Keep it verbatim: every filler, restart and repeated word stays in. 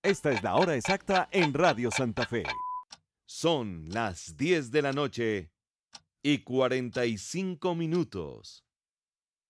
Esta es la hora exacta en Radio Santa Fe. Son las diez de la noche y cuarenta y cinco minutos.